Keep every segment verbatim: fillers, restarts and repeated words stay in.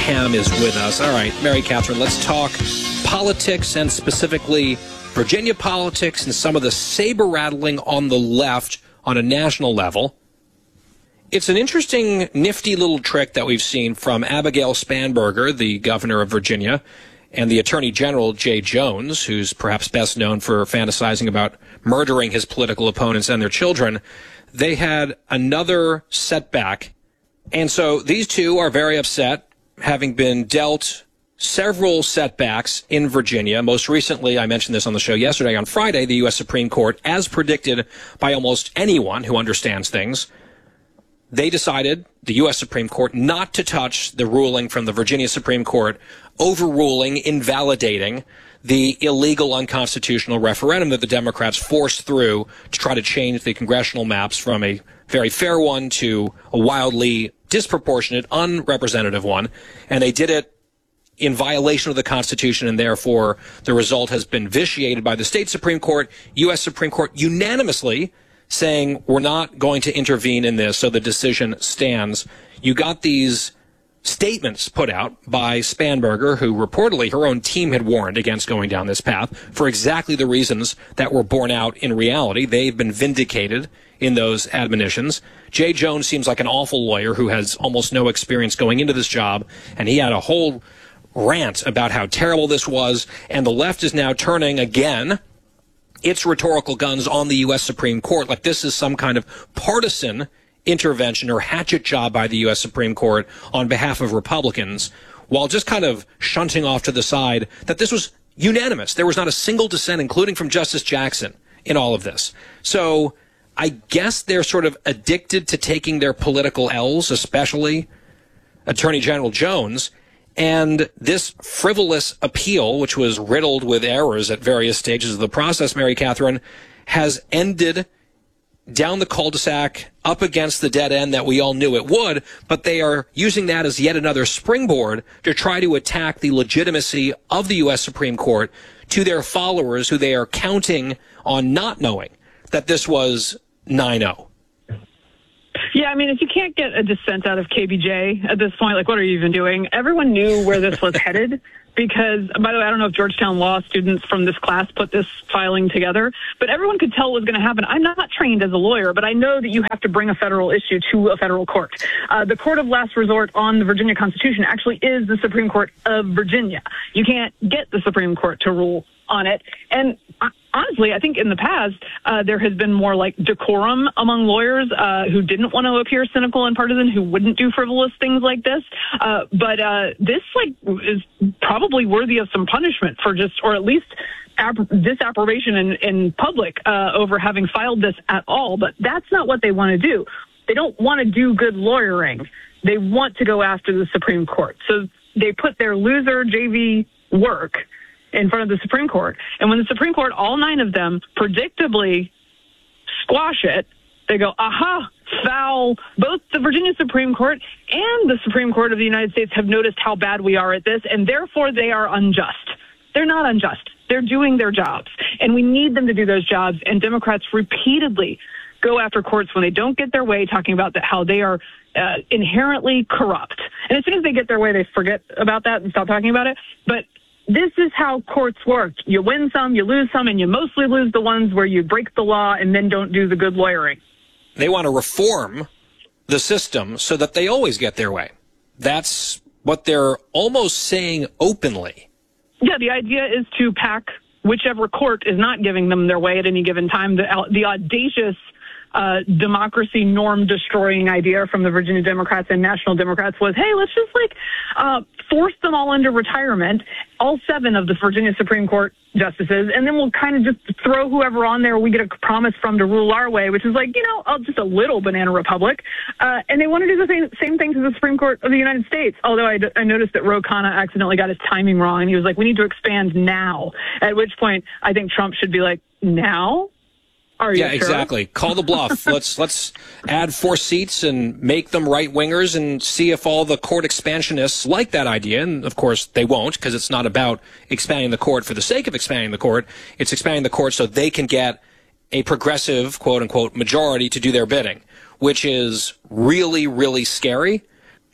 Ham is with us. All right, Mary Catherine, let's talk politics and specifically Virginia politics and some of the saber-rattling on the left on a national level. It's an interesting, nifty little trick that we've seen from Abigail Spanberger, the governor of Virginia, and the Attorney General, Jay Jones, who's perhaps best known for fantasizing about murdering his political opponents and their children. They had another setback. And so these two are very upset, having been dealt several setbacks in Virginia. Most recently, I mentioned this on the show yesterday, on Friday, the U S Supreme Court, as predicted by almost anyone who understands things, they decided, the U S Supreme Court, not to touch the ruling from the Virginia Supreme Court overruling, invalidating the illegal unconstitutional referendum that the Democrats forced through to try to change the congressional maps from a very fair one to a wildly disproportionate, unrepresentative one. And they did it in violation of the Constitution, and therefore the result has been vitiated by the state Supreme Court, U S Supreme Court unanimously saying we're not going to intervene in this, so the decision stands. You got these statements put out by Spanberger, who reportedly her own team had warned against going down this path for exactly the reasons that were borne out in reality. They've been vindicated in those admonitions. Jay Jones seems like an awful lawyer who has almost no experience going into this job, and he had a whole rant about how terrible this was, and the left is now turning again its rhetorical guns on the U S Supreme Court, like this is some kind of partisan intervention or hatchet job by the U S Supreme Court on behalf of Republicans, while just kind of shunting off to the side that this was unanimous. There was not a single dissent, including from Justice Jackson, in all of this. So I guess they're sort of addicted to taking their political L's, especially Attorney General Jones. And this frivolous appeal, which was riddled with errors at various stages of the process, Mary Catherine, has ended down the cul-de-sac up against the dead end that we all knew it would, but they are using that as yet another springboard to try to attack the legitimacy of the U S Supreme Court to their followers, who they are counting on not knowing that this was nine oh. Yeah, I mean, if you can't get a dissent out of K B J at this point, like, what are you even doing? Everyone knew where this was headed because, by the way, I don't know if Georgetown law students from this class put this filing together, but everyone could tell what was going to happen. I'm not trained as a lawyer, but I know that you have to bring a federal issue to a federal court. Uh, the court of last resort on the Virginia Constitution actually is the Supreme Court of Virginia. You can't get the Supreme Court to rule on it. And honestly, I think in the past, uh, there has been more like decorum among lawyers uh, who didn't want to appear cynical and partisan, who wouldn't do frivolous things like this. Uh, but uh, this like is probably worthy of some punishment for just, or at least ap- disapprobation in, in public uh, over having filed this at all. But that's not what they want to do. They don't want to do good lawyering. They want to go after the Supreme Court. So they put their loser J V work in front of the Supreme Court. And when the Supreme Court, all nine of them, predictably squash it, they go, aha, foul. Both the Virginia Supreme Court and the Supreme Court of the United States have noticed how bad we are at this, and therefore they are unjust. They're not unjust. They're doing their jobs, and we need them to do those jobs. And Democrats repeatedly go after courts when they don't get their way, talking about that, how they are uh, inherently corrupt. And as soon as they get their way, they forget about that and stop talking about it. But this is how courts work. You win some, you lose some, and you mostly lose the ones where you break the law and then don't do the good lawyering. They want to reform the system so that they always get their way. That's what they're almost saying openly. Yeah, the idea is to pack whichever court is not giving them their way at any given time. The, the audacious uh, democracy norm-destroying idea from the Virginia Democrats and National Democrats was, hey, let's just, like, uh, force them all into retirement, all seven of the Virginia Supreme Court justices, and then we'll kind of just throw whoever on there we get a promise from to rule our way, which is like, you know, just a little banana republic. Uh, and they want to do the same, same thing to the Supreme Court of the United States. Although I, I noticed that Ro Khanna accidentally got his timing wrong, and he was like, we need to expand now. At which point, I think Trump should be like, now? Are you yeah, sure? Exactly. Call the bluff. let's let's add four seats and make them right-wingers and see if all the court expansionists like that idea. And, of course, they won't, because it's not about expanding the court for the sake of expanding the court. It's expanding the court so they can get a progressive, quote-unquote, majority to do their bidding, which is really, really scary.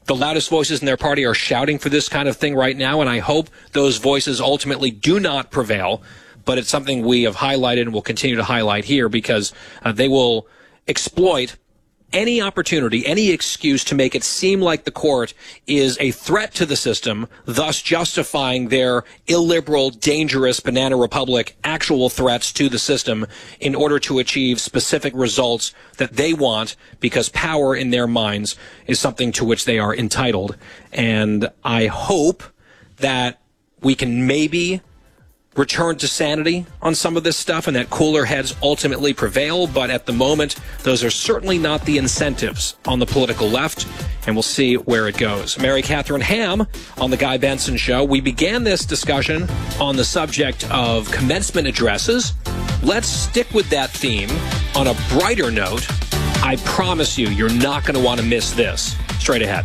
The loudest voices in their party are shouting for this kind of thing right now, and I hope those voices ultimately do not prevail. But it's something we have highlighted and will continue to highlight here because uh, they will exploit any opportunity, any excuse to make it seem like the court is a threat to the system, thus justifying their illiberal, dangerous banana republic actual threats to the system in order to achieve specific results that they want, because power in their minds is something to which they are entitled. And I hope that we can maybe return to sanity on some of this stuff and that cooler heads ultimately prevail. But at the moment, those are certainly not the incentives on the political left, and we'll see where it goes. Mary Catherine Ham on The Guy Benson Show. We began this discussion on the subject of commencement addresses. Let's stick with that theme on a brighter note. I promise you, you're not going to want to miss this. Straight ahead.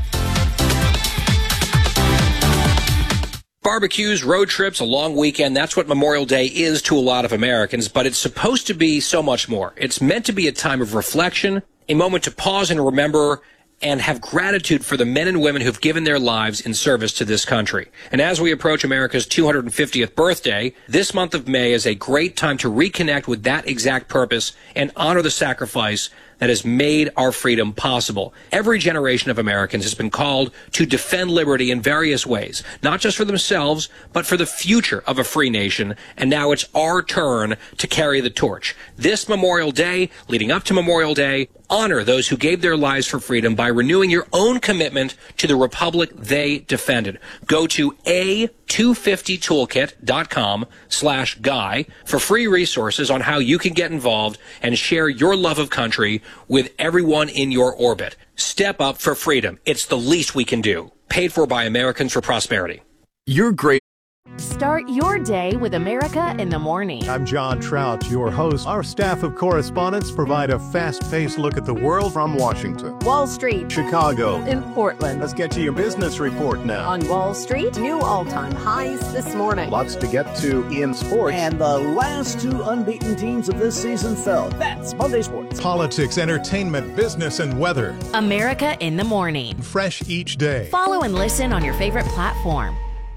Barbecues, road trips, a long weekend, that's what Memorial Day is to a lot of Americans, but it's supposed to be so much more. It's meant to be a time of reflection, a moment to pause and remember and have gratitude for the men and women who've given their lives in service to this country. And as we approach America's two hundred fiftieth birthday, this month of May is a great time to reconnect with that exact purpose and honor the sacrifice that has made our freedom possible. Every generation of Americans has been called to defend liberty in various ways, not just for themselves, but for the future of a free nation. And now it's our turn to carry the torch. This Memorial Day, leading up to Memorial Day, honor those who gave their lives for freedom by renewing your own commitment to the republic they defended. Go to a two fifty toolkit dot com slash guy for free resources on how you can get involved and share your love of country with everyone in your orbit. Step up for freedom. It's the least we can do. Paid for by Americans for Prosperity. You're great. Start your day with America in the Morning. I'm John Trout, your host. Our staff of correspondents provide a fast-paced look at the world from Washington, Wall Street, Chicago, in Portland. Let's get to your business report now. On Wall Street, new all-time highs this morning. Lots to get to in sports. And the last two unbeaten teams of this season fell. That's Monday Sports. Politics, entertainment, business, and weather. America in the Morning. Fresh each day. Follow and listen on your favorite platform.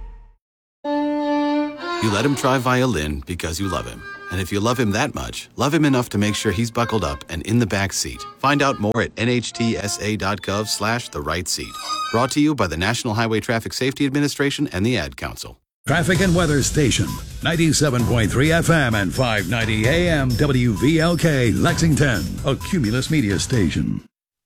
You let him try violin because you love him. And if you love him that much, love him enough to make sure he's buckled up and in the back seat. Find out more at nhtsa.gov slash the right seat. Brought to you by the National Highway Traffic Safety Administration and the Ad Council. Traffic and Weather Station, ninety-seven point three F M and five ninety A M W V L K, Lexington, a Cumulus Media station.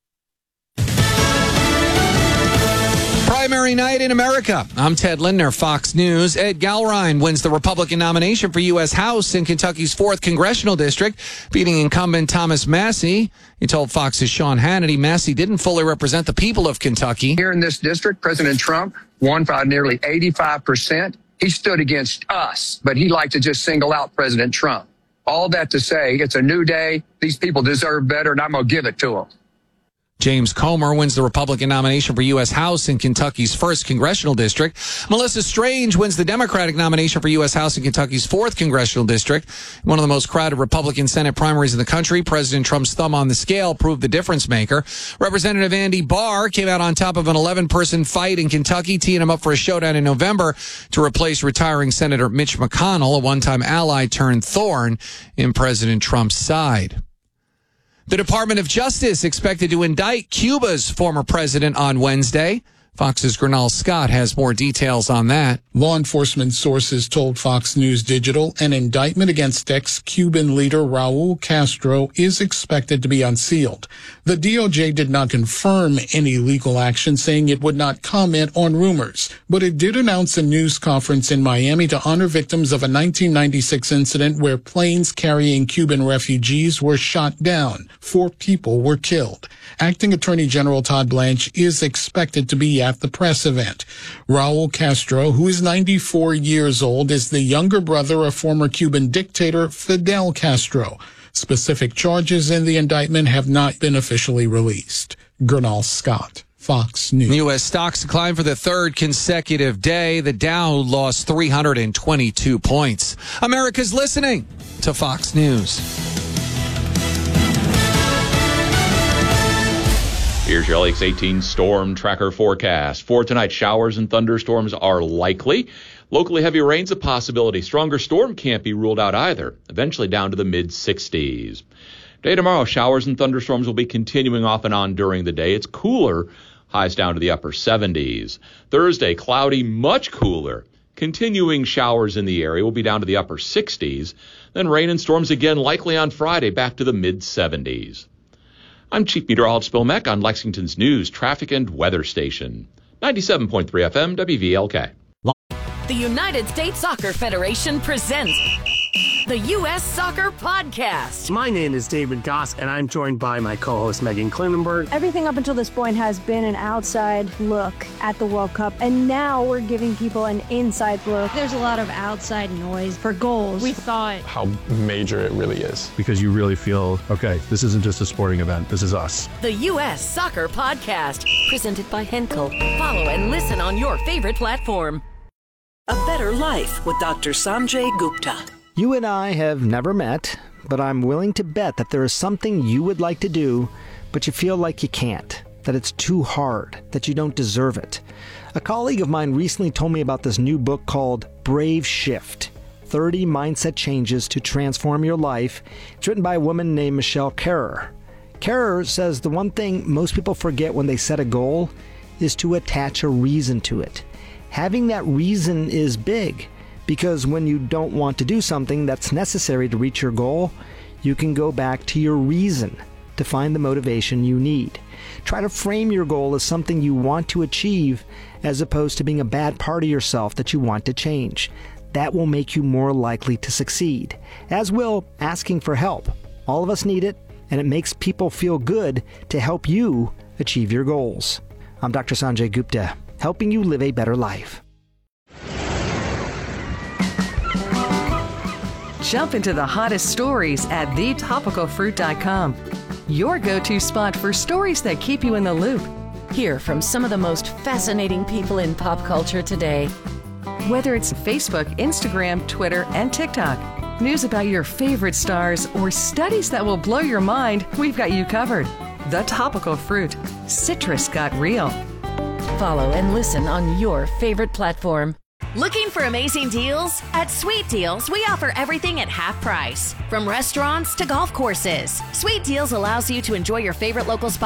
Primary night in America. I'm Ted Lindner, Fox News. Ed Galrine wins the Republican nomination for U S House in Kentucky's fourth Congressional District, beating incumbent Thomas Massie. He told Fox's Sean Hannity Massie didn't fully represent the people of Kentucky. Here in this district, President Trump won by nearly eighty-five percent. He stood against us, but he liked to just single out President Trump. All that to say, it's a new day. These people deserve better, and I'm going to give it to them. James Comer wins the Republican nomination for U S House in Kentucky's first Congressional District. Melissa Strange wins the Democratic nomination for U S House in Kentucky's fourth Congressional District. One of the most crowded Republican Senate primaries in the country, President Trump's thumb on the scale proved the difference maker. Representative Andy Barr came out on top of an eleven-person fight in Kentucky, teeing him up for a showdown in November to replace retiring Senator Mitch McConnell, a one-time ally turned thorn in President Trump's side. The Department of Justice expected to indict Cuba's former president on Wednesday. Fox's Gernal Scott has more details on that. Law enforcement sources told Fox News Digital an indictment against ex-Cuban leader Raul Castro is expected to be unsealed. The D O J did not confirm any legal action, saying it would not comment on rumors, but it did announce a news conference in Miami to honor victims of a nineteen ninety-six incident where planes carrying Cuban refugees were shot down. Four people were killed. Acting Attorney General Todd Blanche is expected to be at the press event. Raul Castro, who is ninety-four years old, is the younger brother of former Cuban dictator Fidel Castro. Specific charges in the indictment have not been officially released. Gernal Scott, Fox News. U S stocks declined for the third consecutive day. The Dow lost three hundred twenty-two points. America's listening to Fox News. Here's your L X eighteen Storm Tracker forecast. For tonight, showers and thunderstorms are likely. Locally heavy rain's a possibility. Stronger storm can't be ruled out either. Eventually down to the mid sixties. Day tomorrow, showers and thunderstorms will be continuing off and on during the day. It's cooler. Highs down to the upper seventies. Thursday, cloudy, much cooler. Continuing showers in the area will be down to the upper sixties. Then rain and storms again likely on Friday, back to the mid seventies. I'm Chief Meteorologist Bill Meck on Lexington's News, Traffic and Weather Station. ninety-seven point three F M, W V L K. The United States Soccer Federation presents the U S Soccer Podcast. My name is David Goss, and I'm joined by my co-host Megan Klinenberg. Everything up until this point has been an outside look at the World Cup, and now we're giving people an inside look. There's a lot of outside noise for goals. We thought how major it really is. Because you really feel, okay, this isn't just a sporting event, this is us. The U S Soccer Podcast, presented by Henkel. Follow and listen on your favorite platform. A Better Life with Doctor Sanjay Gupta. You and I have never met, but I'm willing to bet that there is something you would like to do, but you feel like you can't, that it's too hard, that you don't deserve it. A colleague of mine recently told me about this new book called Brave Shift, thirty Mindset Changes to Transform Your Life. It's written by a woman named Michelle Kerrer. Kerrer says the one thing most people forget when they set a goal is to attach a reason to it. Having that reason is big. Because when you don't want to do something that's necessary to reach your goal, you can go back to your reason to find the motivation you need. Try to frame your goal as something you want to achieve as opposed to being a bad part of yourself that you want to change. That will make you more likely to succeed, as will asking for help. All of us need it, and it makes people feel good to help you achieve your goals. I'm Doctor Sanjay Gupta, helping you live a better life. Jump into the hottest stories at the topical fruit dot com. Your go-to spot for stories that keep you in the loop. Hear from some of the most fascinating people in pop culture today. Whether it's Facebook, Instagram, Twitter, and TikTok, news about your favorite stars, or studies that will blow your mind, we've got you covered. The Topical Fruit. Citrus got real. Follow and listen on your favorite platform. Looking for amazing deals? At Sweet Deals, we offer everything at half price. From restaurants to golf courses, Sweet Deals allows you to enjoy your favorite local spots